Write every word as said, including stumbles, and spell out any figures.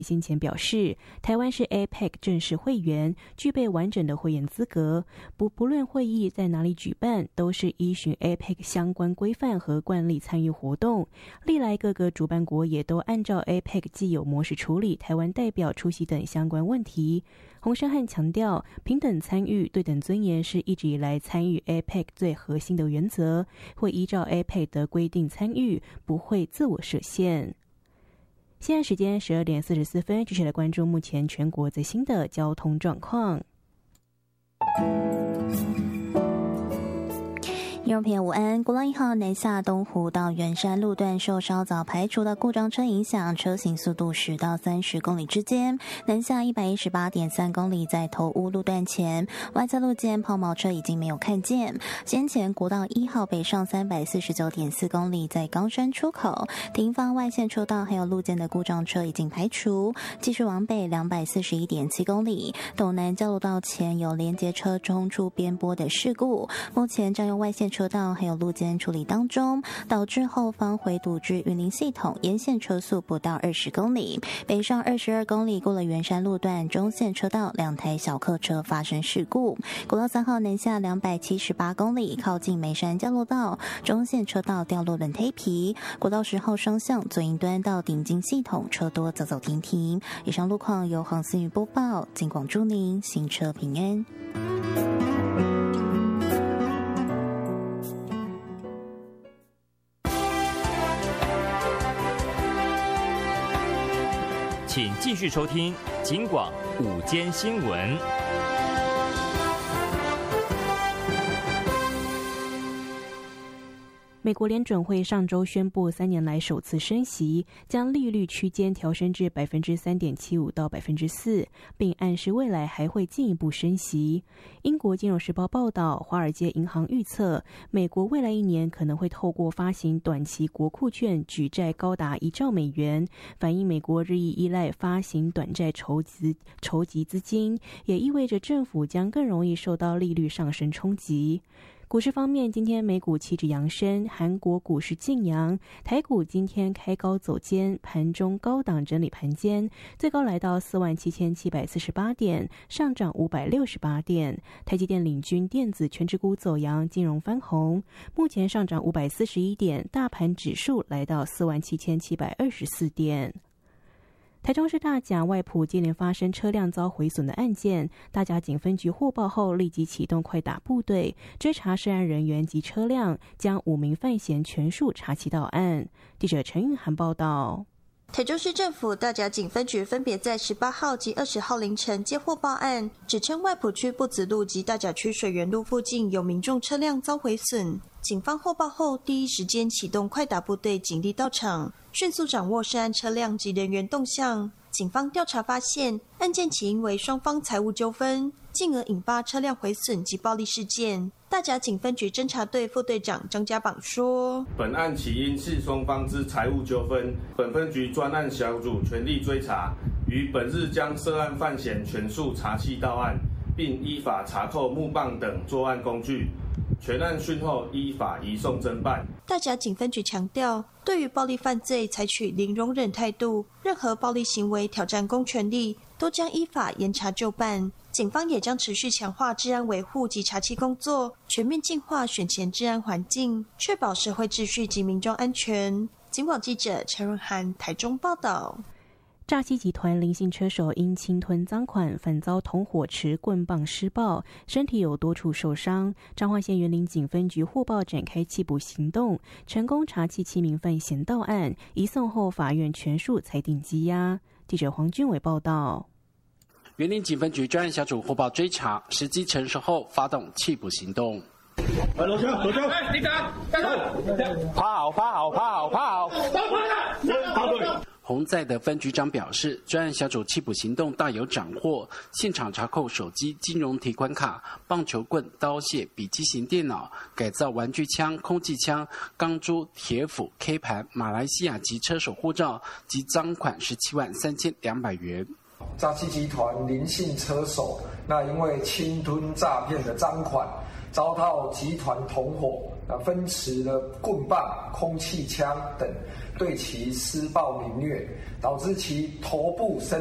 先前表示，台湾是 A P E C 正式会员，具备完整的会员资格，不不论会议在哪里举办，都是依循 A P E C 相关规范和惯例参与活动。历来各个主办国也都按照 A P E C 既有模式处理台湾代表出席等相关问题。洪胜汉强调，平等参与、对等尊严是一直以来参与 A P E C 最核心的原则，会依照 A P E C 的规定参与，不会自我设限。现在时间十二点四十四分，继续来关注目前全国最新的交通状况。 听众朋友午安，国道一号南下东湖到圆山路段受稍早排除的故障车影响，车行速度十到三十公里之间。南下一百一十八点三公里，在头屋路段前，外侧路肩抛锚车已经没有看见。先前国道一号北上三百四十九点四公里，在冈山出口停放外线车道还有路肩的故障车已经排除。继续往北两百四十一点七公里，斗南交流道前有连结车冲出边坡的事故，目前占用外线车道还有路肩处理当中，导致后方回堵至云林系统沿线车速不到二十公里。北上二十二公里过了圆山路段中线车道，两台小客车发生事故。国道三号南下两百七十八公里，靠近梅山交流道中线车道掉落轮胎皮。国道十号双向左营端到顶金系统车多走走停停。以上路况由黄思雨播报，尽管祝您行车平安。 请继续收听警广午间新闻。 美国联准会上周宣布三年来首次升息，将利率区间调升至 百分之三点七五 到 百分之四， 并暗示未来还会进一步升息。英国金融时报报道，华尔街银行预测，美国未来一年可能会透过发行短期国库券举债高达一兆美元，反映美国日益依赖发行短债筹集筹集资金，也意味着政府将更容易受到利率上升冲击。股市方面，今天美股期指扬升，韩国股市劲扬，台股今天开高走尖，盘中高档整理盘间，最高来到四万七千七百四十八点，上涨五百六十八点。台积电领军电子全指股走扬，金融翻红，目前上涨五百四十一点，大盘指数来到四万七千七百二十四点。台中市大甲外埔接连发生车辆遭毁损的案件，大甲警分局获报后立即启动快打部队，追查涉案人员及车辆，将五名犯嫌全数查缉到案。记者陈韵涵报道。 台中市政府大甲警分局分别在十八号及二十号凌晨接获报案，指称外埔区步子路及大甲区水源路附近有民众车辆遭毁损。警方获报后，第一时间启动快打部队警力到场，迅速掌握涉案车辆及人员动向。警方调查发现，案件起因为双方财务纠纷，进而引发车辆毁损及暴力事件。大甲警分局侦查队副队长张家榜说：“ 本案起因是双方之财务纠纷，本分局专案小组全力追查，于本日将涉案犯嫌全数查缉到案，并依法查扣木棒等作案工具。”全案讯后依法移送侦办。 大甲警分局强调，对于暴力犯罪采取零容忍态度，任何暴力行为挑战公权力，都将依法严查就办。警方也将持续强化治安维护及查缉工作，全面净化选前治安环境，确保社会秩序及民众安全。警广记者陈润涵台中报道。 诈欺集团林姓车手因侵吞赃款，反遭同伙持棍棒施暴，身体有多处受伤。彰化县员林警分局获报展开缉捕行动，成功查缉七名犯嫌到案，移送后法院全数裁定羁押。记者黄俊伟报道。 员林警分局专案小组获报追查，时机成熟后发动缉捕行动。 来，罗枪，罗枪！哎，你敢？ 趴好，趴好，趴好，趴好！ 趴对。 洪在德分局长表示，专案小组缉捕行动大有斩获，现场查扣手机、金融提款卡、棒球棍、刀械、笔记型电脑、改造玩具枪、空气枪、钢珠、铁斧、K 盘、马来西亚籍车手护照及赃款十七万三千两百元。 诈欺集团林姓车手，那因为侵吞诈骗的赃款，遭到集团同伙啊分持了棍棒、空气枪等，对其施暴凌虐，导致其头部身